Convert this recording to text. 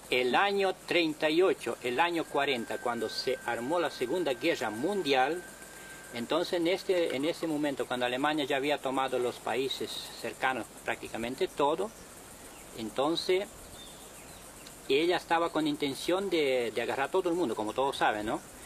el año 38, el año 40, cuando se armó la Segunda Guerra Mundial, entonces en este momento, cuando Alemania ya había tomado los países cercanos prácticamente todo, entonces ella estaba con intención de agarrar a todo el mundo, como todos saben, ¿no?